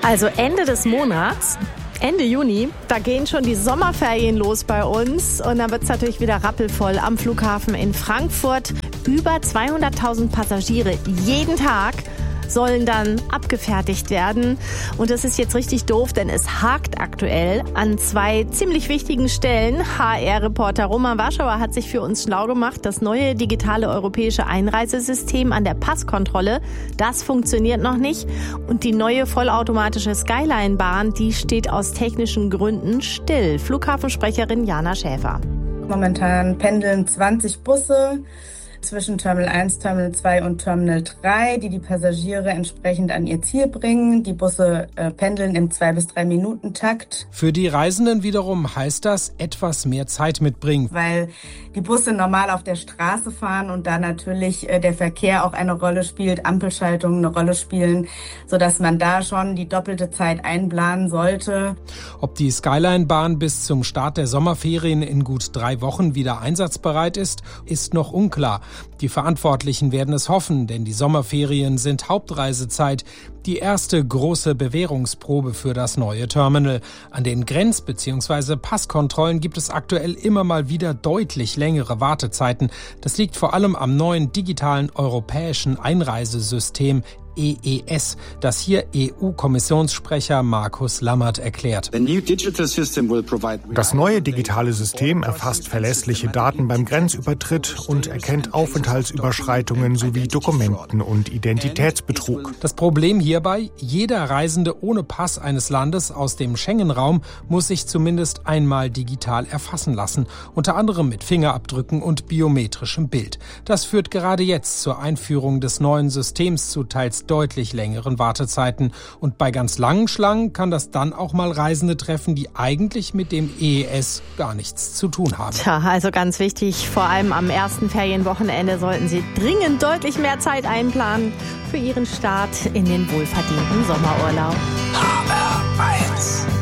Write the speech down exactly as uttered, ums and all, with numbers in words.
Also Ende des Monats, Ende Juni, da gehen schon die Sommerferien los bei uns und dann wird es natürlich wieder rappelvoll am Flughafen in Frankfurt. Über zweihunderttausend Passagiere jeden Tag sollen dann abgefertigt werden. Und das ist jetzt richtig doof, denn es hakt aktuell an zwei ziemlich wichtigen Stellen. H R-Reporter Roman Warschauer hat sich für uns schlau gemacht. Das neue digitale europäische Einreisesystem an der Passkontrolle, das funktioniert noch nicht. Und die neue vollautomatische Skyline-Bahn, die steht aus technischen Gründen still. Flughafensprecherin Jana Schäfer. Momentan pendeln zwanzig Busse zwischen Terminal eins, Terminal zwei und Terminal drei, die die Passagiere entsprechend an ihr Ziel bringen. Die Busse äh, pendeln im zwei bis drei Minuten Takt. Für die Reisenden wiederum heißt das etwas mehr Zeit mitbringen. Weil die Busse normal auf der Straße fahren und da natürlich äh, der Verkehr auch eine Rolle spielt, Ampelschaltungen eine Rolle spielen, sodass man da schon die doppelte Zeit einplanen sollte. Ob die Skyline-Bahn bis zum Start der Sommerferien in gut drei Wochen wieder einsatzbereit ist, ist noch unklar. Die Verantwortlichen werden es hoffen, denn die Sommerferien sind Hauptreisezeit, die erste große Bewährungsprobe für das neue Terminal. An den Grenz- bzw. Passkontrollen gibt es aktuell immer mal wieder deutlich längere Wartezeiten. Das liegt vor allem am neuen digitalen europäischen Einreisesystem E E S, das hier E U-Kommissionssprecher Markus Lammert erklärt. Das neue digitale System erfasst verlässliche Daten beim Grenzübertritt und erkennt Aufenthaltsüberschreitungen sowie Dokumenten- und Identitätsbetrug. Das Problem hierbei, jeder Reisende ohne Pass eines Landes aus dem Schengen-Raum muss sich zumindest einmal digital erfassen lassen, unter anderem mit Fingerabdrücken und biometrischem Bild. Das führt gerade jetzt zur Einführung des neuen Systems zu teils deutlich längeren Wartezeiten. Und bei ganz langen Schlangen kann das dann auch mal Reisende treffen, die eigentlich mit dem E E S gar nichts zu tun haben. Tja, also ganz wichtig, vor allem am ersten Ferienwochenende sollten Sie dringend deutlich mehr Zeit einplanen für Ihren Start in den wohlverdienten Sommerurlaub. H R eins